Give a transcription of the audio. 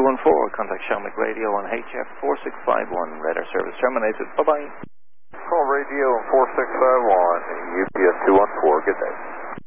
214, contact Shamrock Radio on HF 4651. Radar service terminated. Bye-bye. Call radio 4651, UPS 214, good day.